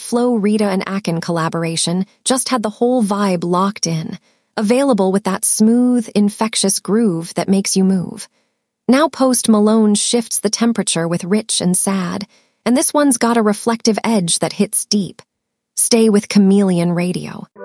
Flo, Rita, and Akin collaboration just had the whole vibe locked in, available with that smooth, infectious groove that makes you move. Now Post Malone shifts the temperature with Rich and Sad, and this one's got a reflective edge that hits deep. Stay with Chameleon Radio.